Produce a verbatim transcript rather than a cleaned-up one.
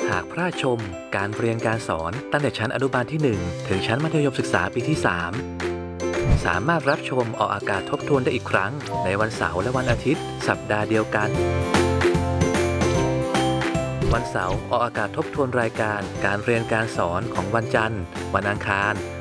หากพลาดชมการเรียนการสอนตั้งแต่ชั้นอนุบาลที่ หนึ่ง ถึงชั้นมัธยมศึกษาปีที่ สาม สามารถรับชมออกอากาศทบทวนได้อีกครั้งในวันเสาร์และวันอาทิตย์สัปดาห์เดียวกันวันเสาร์ออกอากาศทบทวนรายการการเรียนการสอนของวันจันทร์วันอังคาร